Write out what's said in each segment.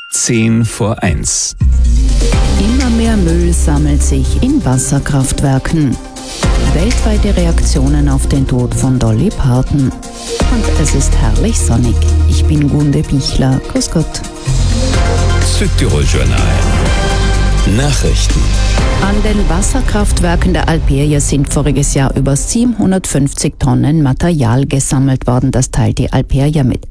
10:10. Immer mehr Müll sammelt sich in Wasserkraftwerken. Weltweite Reaktionen auf den Tod von Dolly Parton. Und es ist herrlich sonnig. Ich bin Gunde Bichler. Grüß Gott. Südtirol Journal. Nachrichten. An den Wasserkraftwerken der Alperia sind voriges Jahr über 750 Tonnen Material gesammelt worden. Das teilt die Alperia mit.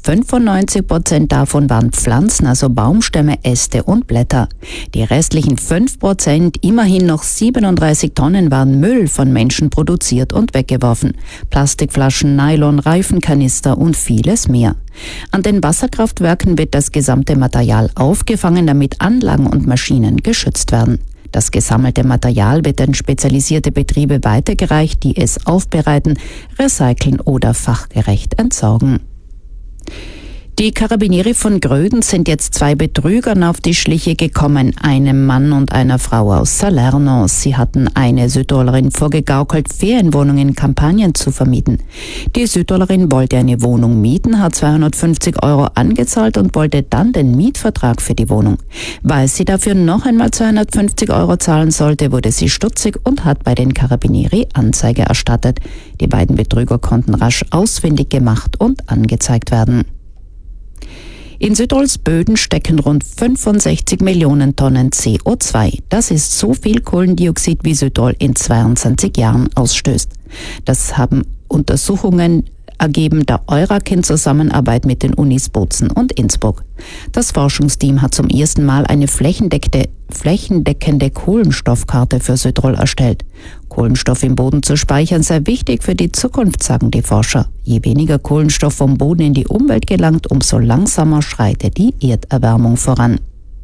95% davon waren Pflanzen, also Baumstämme, Äste und Blätter. Die restlichen 5%, immerhin noch 37 Tonnen, waren Müll von Menschen produziert und weggeworfen. Plastikflaschen, Nylon, Reifenkanister und vieles mehr. An den Wasserkraftwerken wird das gesamte Material aufgefangen, damit Anlagen und Maschinen geschützt werden. Das gesammelte Material wird an spezialisierte Betriebe weitergereicht, die es aufbereiten, recyceln oder fachgerecht entsorgen. Die Carabinieri von Gröden sind jetzt 2 Betrügern auf die Schliche gekommen, einem Mann und einer Frau aus Salerno. Sie hatten eine Südtirolerin vorgegaukelt, Ferienwohnungen in Kampagnen zu vermieten. Die Südtirolerin wollte eine Wohnung mieten, hat 250 € angezahlt und wollte dann den Mietvertrag für die Wohnung. Weil sie dafür noch einmal 250 € zahlen sollte, wurde sie stutzig und hat bei den Carabinieri Anzeige erstattet. Die beiden Betrüger konnten rasch ausfindig gemacht und angezeigt werden. In Südtirols Böden stecken rund 65 Millionen Tonnen CO2. Das ist so viel Kohlendioxid, wie Südtirol in 22 Jahren ausstößt. Das haben Untersuchungen ergeben der EURAC in Zusammenarbeit mit den Unis Bozen und Innsbruck. Das Forschungsteam hat zum ersten Mal eine flächendeckende Kohlenstoffkarte für Südtirol erstellt. Kohlenstoff im Boden zu speichern sei wichtig für die Zukunft, sagen die Forscher. Je weniger Kohlenstoff vom Boden in die Umwelt gelangt, umso langsamer schreitet die Erderwärmung voran.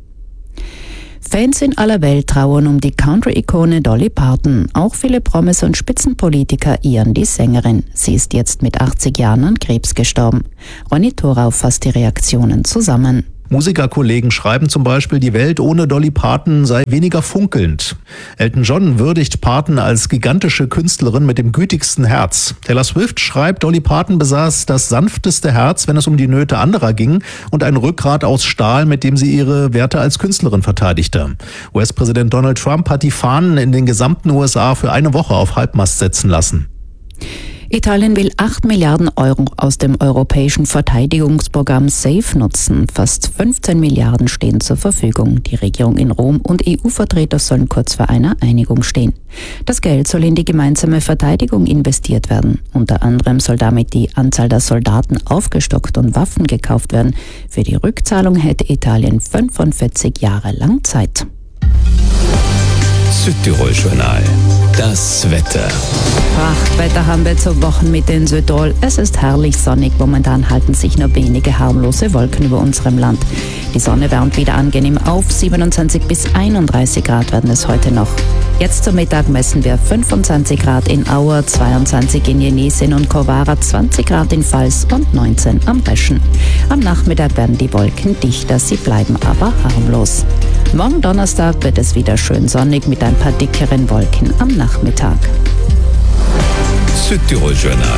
Fans in aller Welt trauern um die Country-Ikone Dolly Parton. Auch viele Promis und Spitzenpolitiker ehren die Sängerin. Sie ist jetzt mit 80 Jahren an Krebs gestorben. Ronny Thorau fasst die Reaktionen zusammen. Musikerkollegen schreiben zum Beispiel, die Welt ohne Dolly Parton sei weniger funkelnd. Elton John würdigt Parton als gigantische Künstlerin mit dem gütigsten Herz. Taylor Swift schreibt, Dolly Parton besaß das sanfteste Herz, wenn es um die Nöte anderer ging, und ein Rückgrat aus Stahl, mit dem sie ihre Werte als Künstlerin verteidigte. US-Präsident Donald Trump hat die Fahnen in den gesamten USA für eine Woche auf Halbmast setzen lassen. Italien will 8 Milliarden € aus dem europäischen Verteidigungsprogramm SAFE nutzen. Fast 15 Milliarden stehen zur Verfügung. Die Regierung in Rom und EU-Vertreter sollen kurz vor einer Einigung stehen. Das Geld soll in die gemeinsame Verteidigung investiert werden. Unter anderem soll damit die Anzahl der Soldaten aufgestockt und Waffen gekauft werden. Für die Rückzahlung hätte Italien 45 Jahre lang Zeit. Südtirol Journal. Das Wetter. Prachtwetter haben wir zur Wochenmitte in Südtirol. Es ist herrlich sonnig. Momentan halten sich nur wenige harmlose Wolken über unserem Land. Die Sonne wärmt wieder angenehm auf. 27 bis 31 Grad werden es heute noch. Jetzt zum Mittag messen wir 25 Grad in Auer, 22 in Jenesin und Kovara, 20 Grad in Vals und 19 am Reschen. Am Nachmittag werden die Wolken dichter, sie bleiben aber harmlos. Morgen Donnerstag wird es wieder schön sonnig mit ein paar dickeren Wolken am Nachmittag. Südtirol Journal.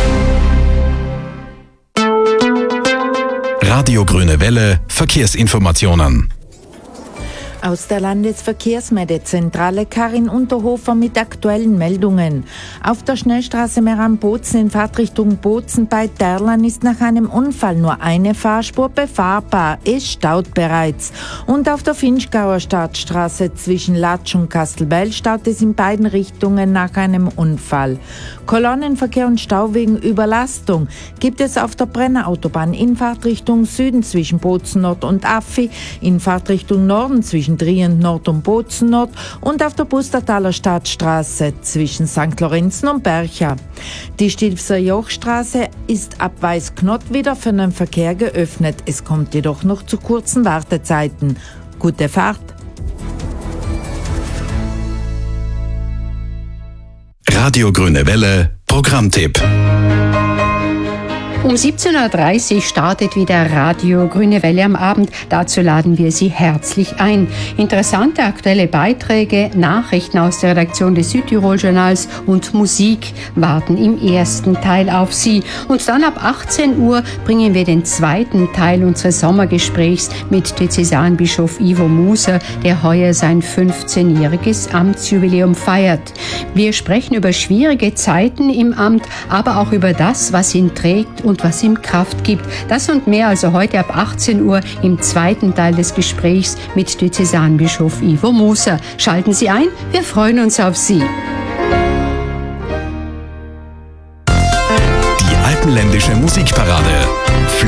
Radio Grüne Welle, Verkehrsinformationen. Aus der Landesverkehrsmeldezentrale Karin Unterhofer mit aktuellen Meldungen. Auf der Schnellstraße Meran-Bozen in Fahrtrichtung Bozen bei Terlan ist nach einem Unfall nur eine Fahrspur befahrbar. Es staut bereits. Und auf der Finchgauer Stadtstraße zwischen Latsch und Kastelbell staut es in beiden Richtungen nach einem Unfall. Kolonnenverkehr und Stau wegen Überlastung gibt es auf der Brennerautobahn in Fahrtrichtung Süden zwischen Bozen Nord und Affi, in Fahrtrichtung Norden zwischen Trient Nord und Bozen Nord und auf der Bustertaler Stadtstraße zwischen St. Lorenzen und Bercha. Die Stilfser Jochstraße ist ab Weißknott wieder für den Verkehr geöffnet. Es kommt jedoch noch zu kurzen Wartezeiten. Gute Fahrt! Radio Grüne Welle, Programmtipp. Um 17.30 Uhr startet wieder Radio Grüne Welle am Abend. Dazu laden wir Sie herzlich ein. Interessante aktuelle Beiträge, Nachrichten aus der Redaktion des Südtirol-Journals und Musik warten im ersten Teil auf Sie. Und dann ab 18 Uhr bringen wir den zweiten Teil unseres Sommergesprächs mit Diözesanbischof Ivo Muser, der heuer sein 15-jähriges Amtsjubiläum feiert. Wir sprechen über schwierige Zeiten im Amt, aber auch über das, was ihn trägt und was ihm Kraft gibt. Das und mehr also heute ab 18 Uhr im zweiten Teil des Gesprächs mit Diözesanbischof Ivo Muser. Schalten Sie ein, wir freuen uns auf Sie. Die alpenländische Musikparade.